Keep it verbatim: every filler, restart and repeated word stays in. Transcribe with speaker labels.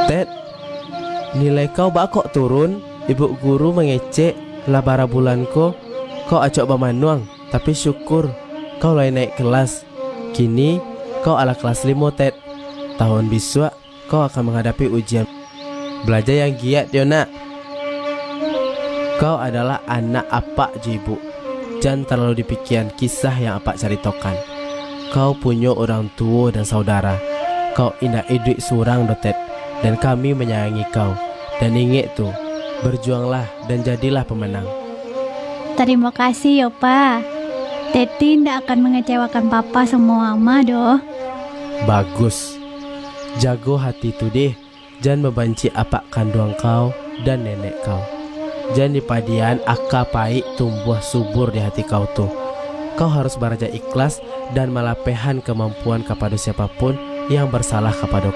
Speaker 1: Ted, nilai kau bak kok turun? Ibu guru mengecek labara bulanku. Kau acok bamanuang, tapi syukur kau mulai naik kelas. Kini kau ala kelas lima, Ted. Tahun besok kau akan menghadapi ujian. Belajar yang giat, yo nak. Kau adalah anak apak je ibu. Jangan terlalu dipikirkan kisah yang apak ceritakan. Kau punya orang tua dan saudara. Kau indah hidup seorang, Ted. Dan kami menyayangi kau. Dan ingat tuh, berjuanglah dan jadilah pemenang.
Speaker 2: Terima kasih ya Pak. Teti tidak akan mengecewakan Papa sama Mama doh.
Speaker 1: Bagus. Jago hati tu deh. Jangan membenci apak kandung kau dan nenek kau. Jangan dipadian akal pahit tumbuh subur di hati kau tuh. Kau harus beraja ikhlas dan malapehan kemampuan kepada siapapun yang bersalah kepada